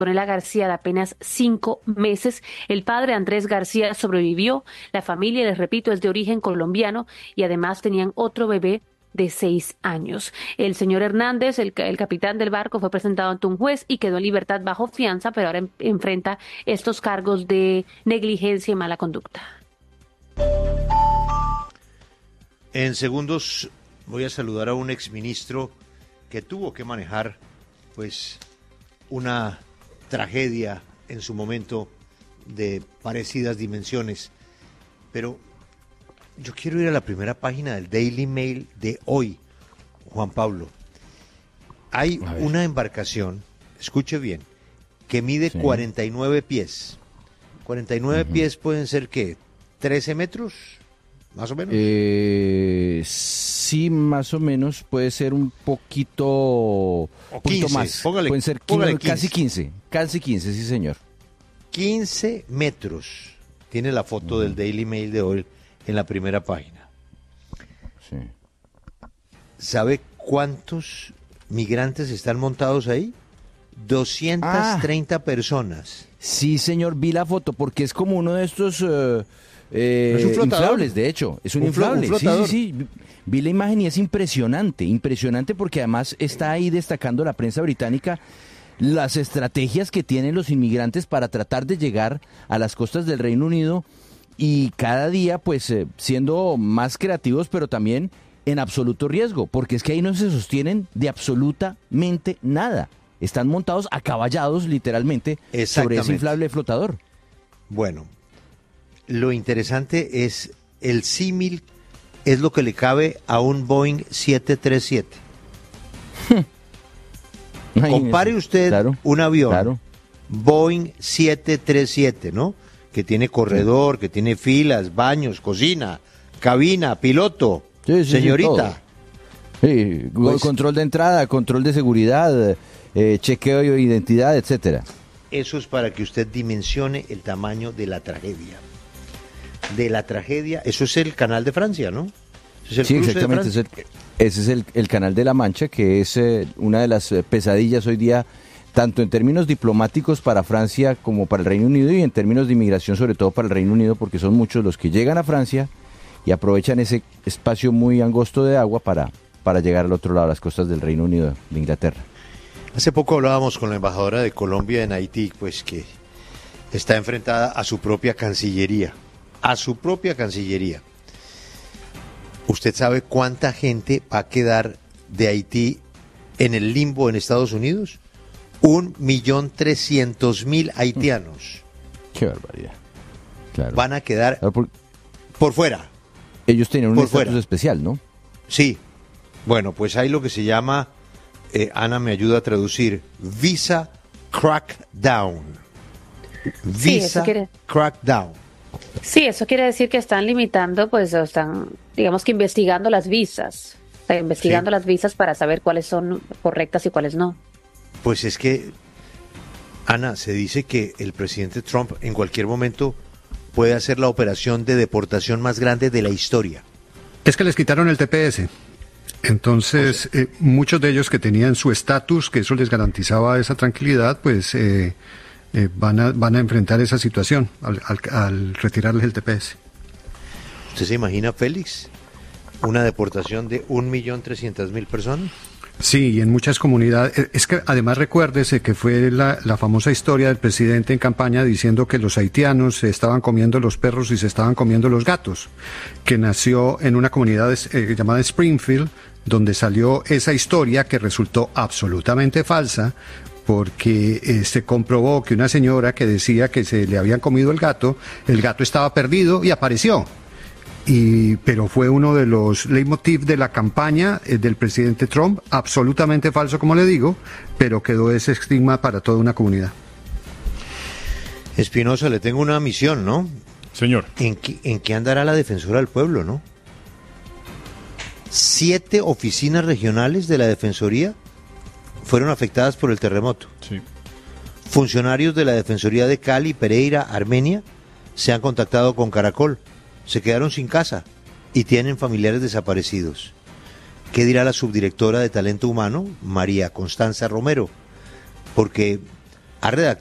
Antonella García, de apenas 5 meses. El padre, Andrés García, sobrevivió. La familia, les repito, es de origen colombiano y además tenían otro bebé de 6 años. El señor Hernández, el capitán del barco, fue presentado ante un juez y quedó en libertad bajo fianza, pero ahora enfrenta estos cargos de negligencia y mala conducta. En segundos voy a saludar a un exministro que tuvo que manejar, pues, una tragedia en su momento de parecidas dimensiones. Pero yo quiero ir a la primera página del Daily Mail de hoy, Juan Pablo. Hay una embarcación, escuche bien, que mide 49 pies. 49 pies pueden ser, ¿qué? ¿13 metros? ¿Más o menos? Sí, más o menos. Puede ser un poquito, 15, más. Póngale, pueden ser póngale 15. Casi 15, sí, señor. 15 metros. Tiene la foto del Daily Mail de hoy en la primera página. Sí. ¿Sabe cuántos migrantes están montados ahí? 230 personas. Sí, señor, vi la foto porque es como uno de estos ¿Es un flotador? inflables, de hecho. Es un inflable. un flotador. Sí. Vi la imagen y es impresionante porque además está ahí destacando la prensa británica las estrategias que tienen los inmigrantes para tratar de llegar a las costas del Reino Unido y cada día pues siendo más creativos, pero también en absoluto riesgo, porque es que ahí no se sostienen de absolutamente nada. Están montados acaballados literalmente sobre ese inflable flotador. Bueno, lo interesante es el símil, es lo que le cabe a un Boeing 737. Compare usted un avión, Boeing 737, ¿no? Que tiene corredor, que tiene filas, baños, cocina, cabina, piloto, señorita. Sí, pues, control de entrada, control de seguridad, chequeo de identidad, etcétera. Eso es para que usted dimensione el tamaño de la tragedia. Eso es el Canal de Francia, ¿no? Ese es el cruce exactamente. de Francia. Ese es el Canal de la Mancha, que es una de las pesadillas hoy día, tanto en términos diplomáticos para Francia como para el Reino Unido y en términos de inmigración, sobre todo para el Reino Unido, porque son muchos los que llegan a Francia y aprovechan ese espacio muy angosto de agua para llegar al otro lado, a las costas del Reino Unido, de Inglaterra. Hace poco hablábamos con la embajadora de Colombia en Haití, pues que está enfrentada a su propia Cancillería. ¿Usted sabe cuánta gente va a quedar de Haití en el limbo en Estados Unidos? 1.300.000 haitianos. Qué barbaridad. Claro. Van a quedar por fuera. Ellos tienen un estatus especial, ¿no? Sí. Bueno, pues hay lo que se llama, Ana me ayuda a traducir, visa crackdown. Visa crackdown. Sí, eso quiere decir que están limitando, pues están, digamos que investigando las visas. Las visas para saber cuáles son correctas y cuáles no. Pues es que, Ana, se dice que el presidente Trump en cualquier momento puede hacer la operación de deportación más grande de la historia. Es que les quitaron el TPS. Entonces, muchos de ellos que tenían su estatus, que eso les garantizaba esa tranquilidad, pues van a enfrentar esa situación al retirarles el TPS. ¿Usted se imagina, Félix, una deportación de 1.300.000 personas? Sí, y en muchas comunidades. Es que además recuérdese que fue la famosa historia del presidente en campaña diciendo que los haitianos se estaban comiendo los perros y se estaban comiendo los gatos, que nació en una comunidad llamada Springfield, donde salió esa historia que resultó absolutamente falsa, porque se comprobó que una señora que decía que se le habían comido el gato estaba perdido y apareció. Pero fue uno de los leitmotiv de la campaña del presidente Trump, absolutamente falso, como le digo, pero quedó ese estigma para toda una comunidad. Espinosa, le tengo una misión, ¿no? Señor. ¿En qué andará la Defensora del Pueblo, no? 7 oficinas regionales de la Defensoría fueron afectadas por el terremoto. Sí. Funcionarios de la Defensoría de Cali, Pereira, Armenia, se han contactado con Caracol. Se quedaron sin casa y tienen familiares desaparecidos. ¿Qué dirá la subdirectora de Talento Humano, María Constanza Romero? Porque ha redactado